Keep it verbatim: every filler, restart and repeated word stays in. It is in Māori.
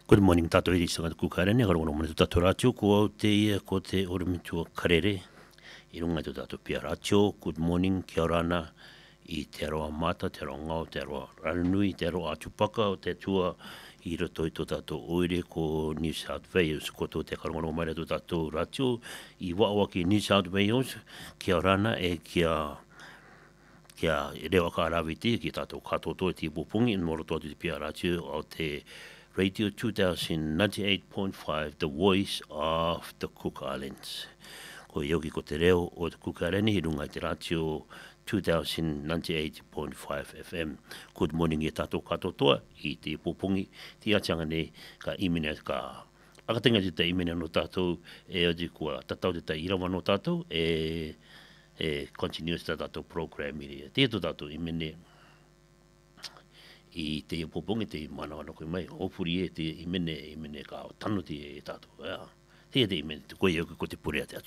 Good morning, tātou hiri sanga kukarene, karo kono mone tātou rātio, ko au te ia, ko te oremitua karere, i runga tu tātou pia rātio, good morning, kia orana, i te aroa mata, te aroa ngau, te aroa ranui, te aroa atupaka, o te tua, i roto i tō tātou oire ko New South Wales, ko tō te karongono mai tō tātou rātio, i wawa ki New South Wales, kia orana e kia kia rewa ka arawiti, ki tātou katoto e ti pupungi, moro tō te pia rātio o te Radio two thousand ninety-eight point five, the voice of the Cook Islands. Ko ioki ko te reo o te Cook Islands, hi runga i te ratio two thousand ninety-eight point five F M. Good morning e tātou katotoa, i te pupungi, ti atianga nei ka imene ka akatenga te imene no tātou, e oji kua tatau te ta irawa no tātou, e, e continuous ta tātou program i rea. Te to tātou imene, i te popongi te mana wana koe mai, hopefully e te imene, imene ka o tanu te e tātou. Yeah. Te te imene, te koe au ko te pure te atu.